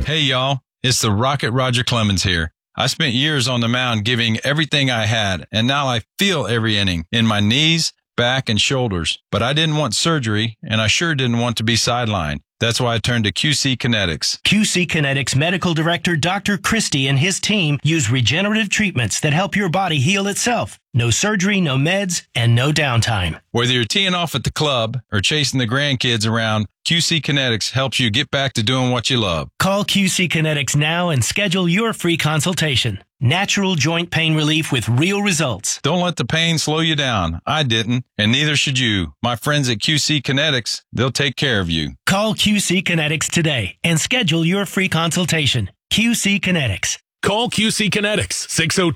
Hey, y'all. It's the Rocket Roger Clemens here. I spent years on the mound giving everything I had, and now I feel every inning in my knees, back, and shoulders. But I didn't want surgery, and I sure didn't want to be sidelined. That's why I turned to QC Kinetics. QC Kinetics Medical Director Dr. Christie and his team use regenerative treatments that help your body heal itself. No surgery, no meds, and no downtime. Whether you're teeing off at the club or chasing the grandkids around, QC Kinetics helps you get back to doing what you love. Call QC Kinetics now and schedule your free consultation. Natural joint pain relief with real results. Don't let the pain slow you down. I didn't, and neither should you. My friends at QC Kinetics, they'll take care of you. Call QC Kinetics today and schedule your free consultation. QC Kinetics. Call QC Kinetics,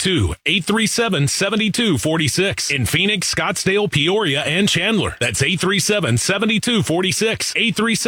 602-837-7246. In Phoenix, Scottsdale, Peoria, and Chandler. That's 837-7246.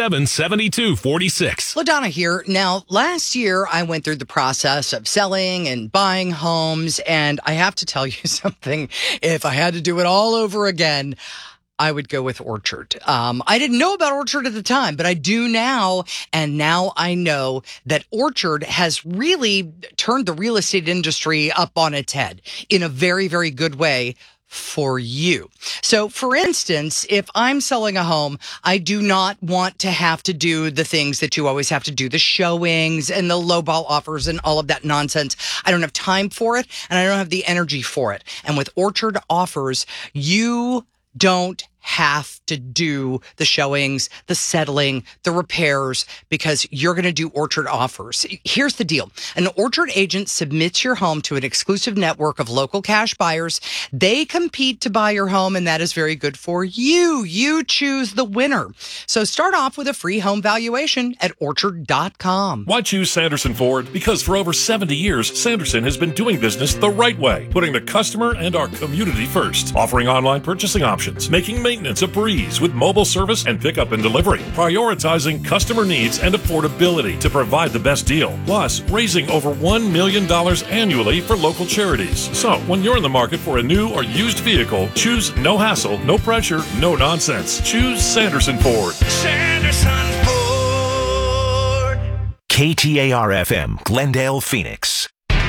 837-7246. LaDonna here. Now, last year, I went through the process of selling and buying homes, and I have to tell you something. If I had to do it all over again, I would go with Orchard. I didn't know about Orchard at the time, but I do now. And now I know that Orchard has really turned the real estate industry up on its head in a very, very good way for you. So, for instance, if I'm selling a home, I do not want to have to do the things that you always have to do, the showings and the lowball offers and all of that nonsense. I don't have time for it, and I don't have the energy for it. And with Orchard Offers, you don't have to do the showings, the settling, the repairs, because you're going to do Orchard Offers. Here's the deal. An Orchard agent submits your home to an exclusive network of local cash buyers. They compete to buy your home, and that is very good for you. You choose the winner. So start off with a free home valuation at Orchard.com. Why choose Sanderson Ford? Because for over 70 years, Sanderson has been doing business the right way, putting the customer and our community first, offering online purchasing options, making maintenance a breeze with mobile service and pickup and delivery, prioritizing customer needs and affordability to provide the best deal, plus raising over $1 million annually for local charities. So when you're in the market for a new or used vehicle, choose no hassle, no pressure, no nonsense. Choose Sanderson Ford. Sanderson Ford. KTAR-FM, Glendale, Phoenix.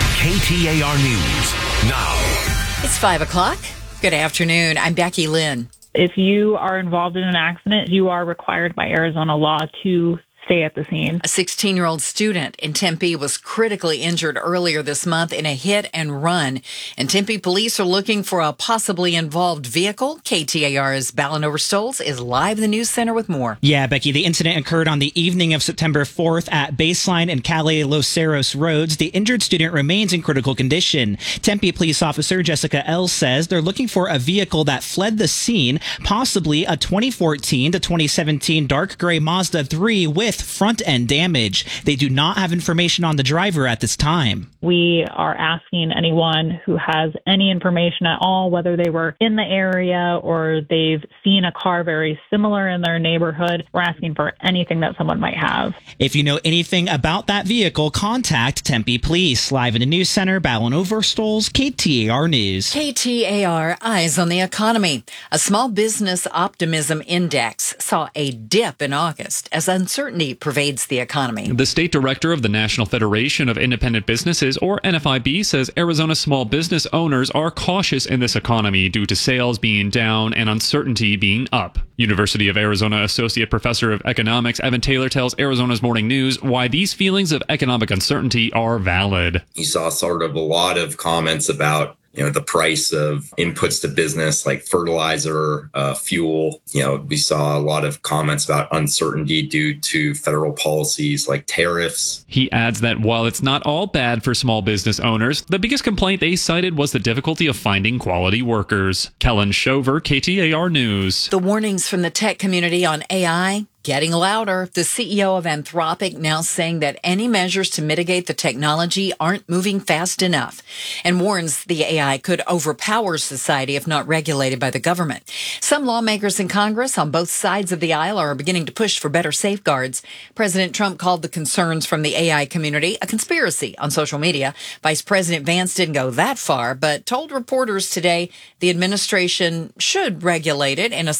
KTAR News now. It's 5 o'clock. Good afternoon. I'm Becky Lynn. If you are involved in an accident, you are required by Arizona law to stay at the scene. A 16-year-old student in Tempe was critically injured earlier this month in a hit and run. And Tempe police are looking for a possibly involved vehicle. KTAR's Ballon Overstoles is live in the news center with more. Yeah, Becky, the incident occurred on the evening of September 4th at Baseline and Calle Los Cerros roads. The injured student remains in critical condition. Tempe police officer Jessica L. says they're looking for a vehicle that fled the scene, possibly a 2014 to 2017 dark gray Mazda 3 with front-end damage. They do not have information on the driver at this time. We are asking anyone who has any information at all, whether they were in the area or they've seen a car very similar in their neighborhood. We're asking for anything that someone might have. If you know anything about that vehicle, contact Tempe Police. Live in the news center, Ballon Overstoles, KTAR News. KTAR Eyes on the Economy. A small business optimism index saw a dip in August as uncertainty pervades the economy. The state director of the National Federation of Independent Businesses, or NFIB, says Arizona small business owners are cautious in this economy due to sales being down and uncertainty being up. University of Arizona Associate Professor of Economics Evan Taylor tells Arizona's Morning News why these feelings of economic uncertainty are valid. You saw sort of a lot of comments about the price of inputs to business like fertilizer, fuel. We saw a lot of comments about uncertainty due to federal policies like tariffs. He adds that while it's not all bad for small business owners, the biggest complaint they cited was the difficulty of finding quality workers. Kellen Shover, KTAR News. The warnings from the tech community on AI getting louder. The CEO of Anthropic now saying that any measures to mitigate the technology aren't moving fast enough, and warns the AI could overpower society if not regulated by the government. Some lawmakers in Congress on both sides of the aisle are beginning to push for better safeguards. President Trump called the concerns from the AI community a conspiracy on social media. Vice President Vance didn't go that far, but told reporters today the administration should regulate it in a